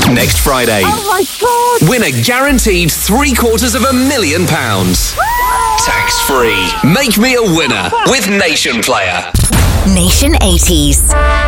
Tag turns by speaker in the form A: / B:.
A: Next Friday.
B: Oh my God!
A: Win a guaranteed £750,000. Tax-free. Make me a winner with Nation Player.
C: Nation 80s.